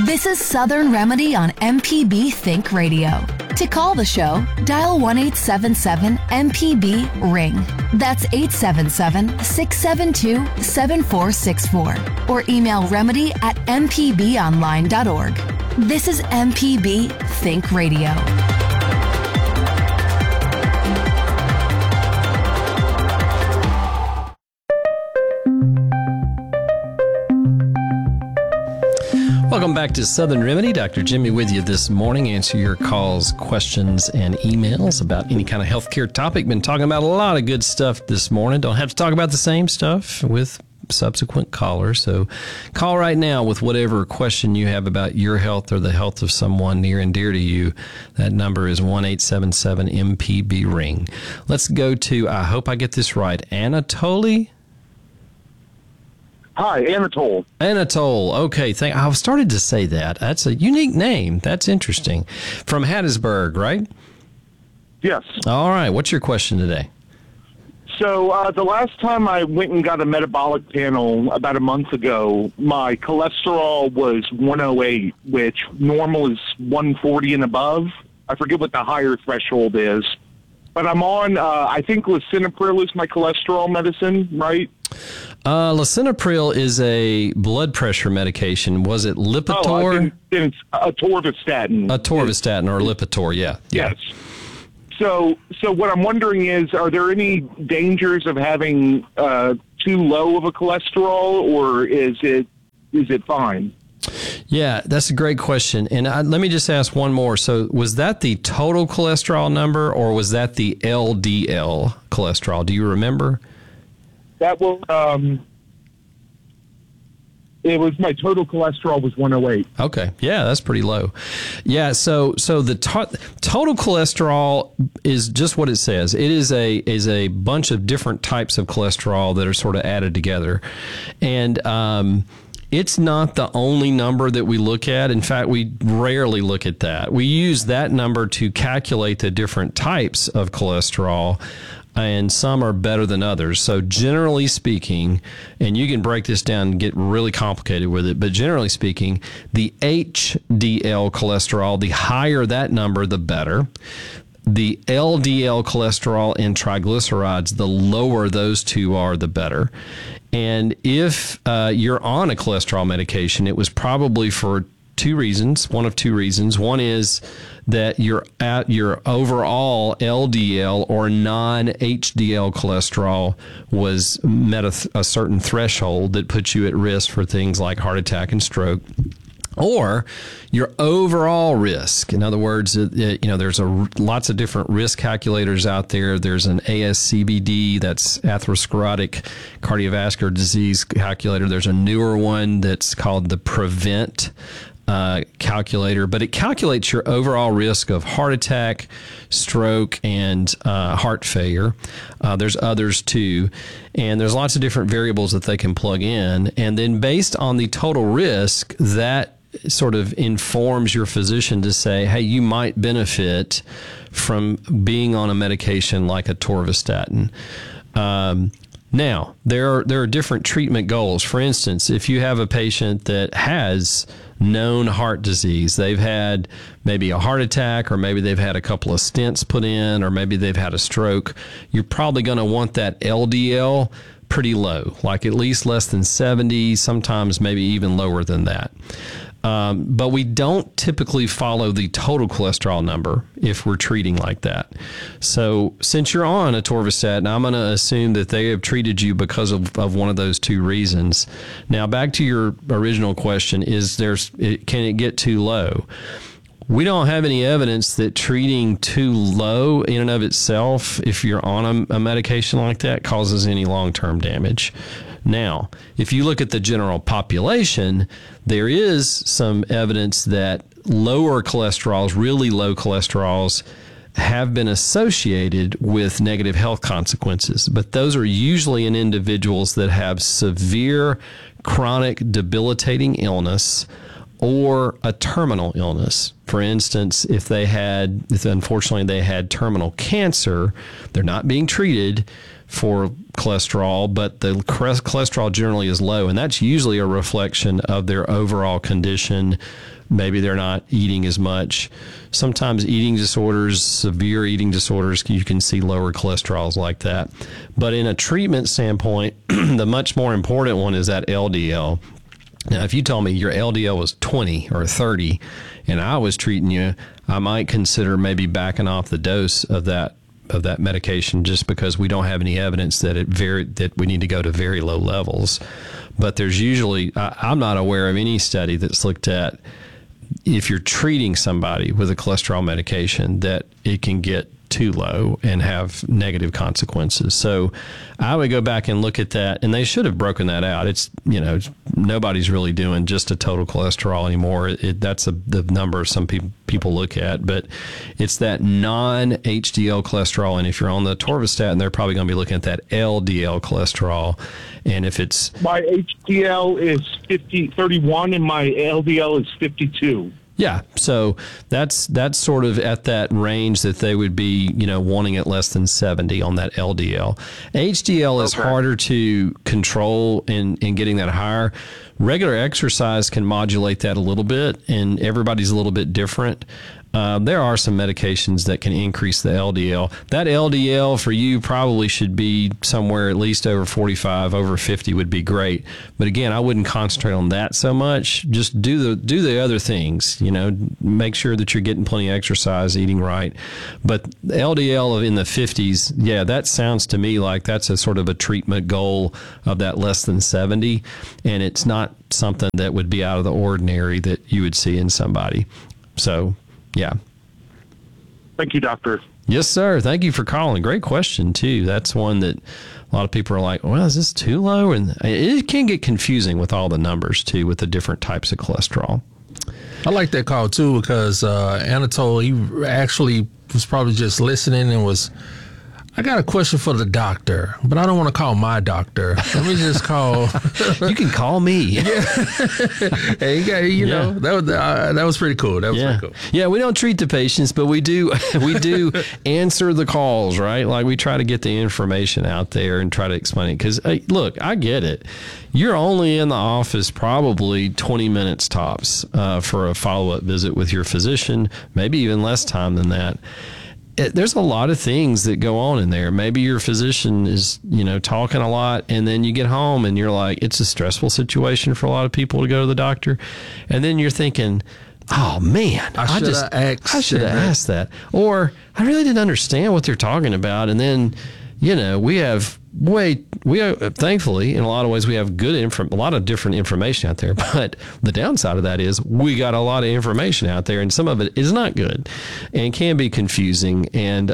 This is Southern Remedy on MPB Think Radio. To call the show, dial 1-877-MPB-RING. That's 877-672-7464. Or email remedy@mpbonline.org. This is MPB Think Radio. Welcome back to Southern Remedy. Dr. Jimmy with you this morning. Answer your calls, questions, and emails about any kind of healthcare topic. Been talking about a lot of good stuff this morning. Don't have to talk about the same stuff with subsequent callers. So call right now with whatever question you have about your health or the health of someone near and dear to you. That number is 1-877-MPB-RING. Let's go to, I hope I get this right, Anatoly? Hi, Anatole. Anatole. Okay, I've started to say that. That's a unique name. That's interesting. From Hattiesburg, right? Yes. All right. What's your question today? So the last time I went and got a metabolic panel about a month ago, my cholesterol was 108, which normal is 140 and above. I forget what the higher threshold is. But I'm on, I think lisinopril is my cholesterol medicine, right? Lisinopril is a blood pressure medication. Was it Lipitor? It's atorvastatin. Atorvastatin or Lipitor, yeah. Yes. So what I'm wondering is, are there any dangers of having too low of a cholesterol, or is it fine? Yeah, that's a great question. And let me just ask one more. So was that the total cholesterol number, or was that the LDL cholesterol? Do you remember? That was, it was my total cholesterol was 108. Okay. Yeah, that's pretty low. Yeah. So the total cholesterol is just what it says. It is a bunch of different types of cholesterol that are sort of added together. And, it's not the only number that we look at. In fact, we rarely look at that. We use that number to calculate the different types of cholesterol, and some are better than others. So generally speaking, and you can break this down and get really complicated with it, but generally speaking, the HDL cholesterol, the higher that number, the better. The LDL cholesterol and triglycerides, the lower those two are, the better. And if you're on a cholesterol medication, it was probably for one of two reasons. One is that you're at your overall LDL or non-HDL cholesterol was met a certain threshold that puts you at risk for things like heart attack and stroke. Or your overall risk. In other words, there's lots of different risk calculators out there. There's an ASCVD, that's atherosclerotic cardiovascular disease calculator. There's a newer one that's called the PREVENT calculator, but it calculates your overall risk of heart attack, stroke, and heart failure. There's others too, and there's lots of different variables that they can plug in. And then based on the total risk, that sort of informs your physician to say, hey, you might benefit from being on a medication like atorvastatin. Now, there are different treatment goals. For instance, if you have a patient that has known heart disease, they've had maybe a heart attack, or maybe they've had a couple of stents put in, or maybe they've had a stroke, you're probably going to want that LDL pretty low, like at least less than 70, sometimes maybe even lower than that. But we don't typically follow the total cholesterol number if we're treating like that. So since you're on atorvastatin, I'm going to assume that they have treated you because of one of those two reasons. Now, back to your original question, can it get too low? We don't have any evidence that treating too low in and of itself, if you're on a medication like that, causes any long-term damage. Now, if you look at the general population, there is some evidence that lower cholesterols, really low cholesterols, have been associated with negative health consequences. But those are usually in individuals that have severe chronic debilitating illness or a terminal illness. For instance, if unfortunately they had terminal cancer, they're not being treated for cholesterol, but the cholesterol generally is low, and that's usually a reflection of their overall condition. Maybe they're not eating as much. Sometimes eating disorders, severe eating disorders, you can see lower cholesterols like that. But in a treatment standpoint, the much more important one is that LDL. Now, if you told me your LDL was 20 or 30 and I was treating you, I might consider maybe backing off the dose of that medication, just because we don't have any evidence that that we need to go to very low levels. But there's usually, I'm not aware of any study that's looked at if you're treating somebody with a cholesterol medication that it can get too low and have negative consequences. So I would go back and look at that, and they should have broken that out. It's, nobody's really doing just a total cholesterol anymore. That's the number some people look at, but it's that non-HDL cholesterol. And if you're on the atorvastatin, they're probably going to be looking at that LDL cholesterol. And if it's... My HDL is 31 and my LDL is 52. Yeah, so that's sort of at that range that they would be, wanting at less than 70 on that LDL. HDL is harder to control in getting that higher. Regular exercise can modulate that a little bit, and everybody's a little bit different. There are some medications that can increase the LDL. That LDL for you probably should be somewhere at least over 45, over 50 would be great. But again, I wouldn't concentrate on that so much. Just do the other things, make sure that you're getting plenty of exercise, eating right. But LDL in the 50s, yeah, that sounds to me like that's a sort of a treatment goal of that less than 70. And it's not something that would be out of the ordinary that you would see in somebody. So, yeah. Thank you, doctor. Yes, sir. Thank you for calling. Great question, too. That's one that a lot of people are like, well, is this too low? And it can get confusing with all the numbers, too, with the different types of cholesterol. I like that call, too, because Anatole, he actually was probably just listening and was... I got a question for the doctor, but I don't want to call my doctor. Let me just call. You can call me. Yeah. Hey, that was pretty cool. That was pretty cool. Yeah, we don't treat the patients, but we do answer the calls, right? Like we try to get the information out there and try to explain it. Because look, I get it. You're only in the office probably 20 minutes tops for a follow-up visit with your physician, maybe even less time than that. There's a lot of things that go on in there. Maybe your physician is, talking a lot, and then you get home and you're like, it's a stressful situation for a lot of people to go to the doctor. And then you're thinking, oh man, I should have asked that. Or I really didn't understand what they're talking about. And then, thankfully, in a lot of ways, we have a lot of different information out there. But the downside of that is we got a lot of information out there, and some of it is not good and can be confusing. And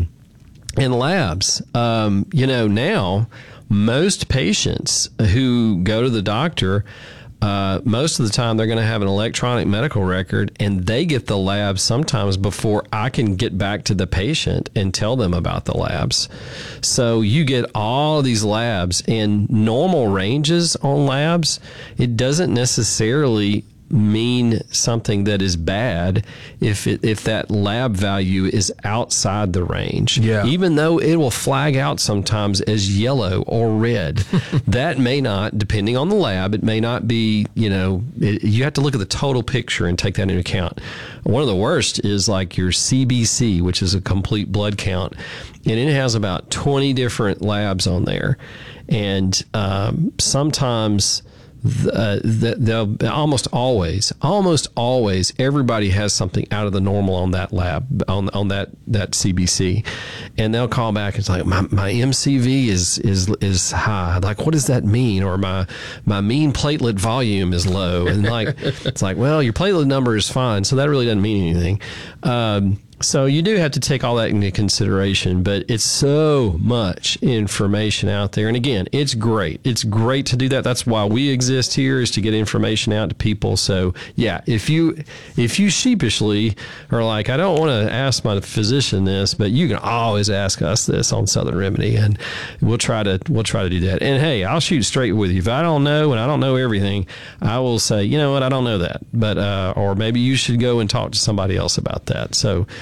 labs, now most patients who go to the doctor, most of the time they're going to have an electronic medical record, and they get the labs sometimes before I can get back to the patient and tell them about the labs. So you get all of these labs, and normal ranges on labs, it doesn't necessarily mean something that is bad if that lab value is outside the range. Yeah. Even though it will flag out sometimes as yellow or red. That may not, depending on the lab, it may not be, you have to look at the total picture and take that into account. One of the worst is like your CBC, which is a complete blood count, and it has about 20 different labs on there. And sometimes they'll almost always everybody has something out of the normal on that lab, on that CBC, and they'll call back and it's like my MCV is high. Like, what does that mean? Or my mean platelet volume is low, and like it's like, well, your platelet number is fine, so that really doesn't mean anything. So you do have to take all that into consideration, but it's so much information out there. And again, it's great. It's great to do that. That's why we exist here, is to get information out to people. So yeah, if you sheepishly are like, I don't want to ask my physician this, but you can always ask us this on Southern Remedy, and we'll try to do that. And hey, I'll shoot straight with you. If I don't know, and I don't know everything, I will say, you know what, I don't know that, but or maybe you should go and talk to somebody else about that. So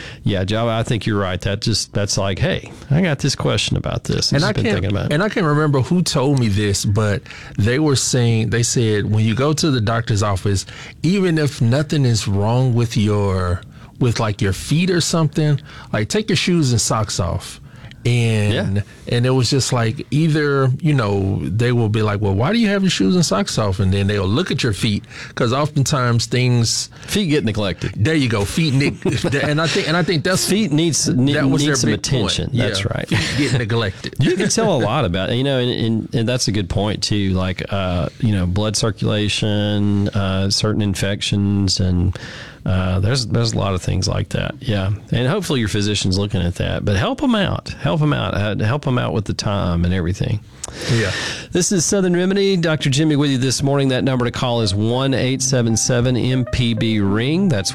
yeah, Java, I think you're right. That's like, hey, I got this question about this. And I can't remember who told me this, but they said when you go to the doctor's office, even if nothing is wrong with your feet or something, like take your shoes and socks off. And it was just like, either, they will be like, well, why do you have your shoes and socks off? And then they'll look at your feet, because oftentimes feet get neglected. There you go, feet and I think that's feet need some attention. Point. That's right. Feet get neglected. You can tell a lot about it, and that's a good point too. Like blood circulation, certain infections, and there's a lot of things like that. Yeah, and hopefully your physician's looking at that. But help them out. Help them out with the time and everything. Yeah. This is Southern Remedy. Dr. Jimmy with you this morning. That number to call is 1-877-MPB-RING. That's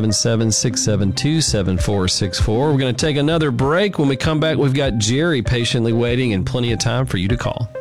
1-877-672-7464. We're going to take another break. When we come back, we've got Jerry patiently waiting and plenty of time for you to call.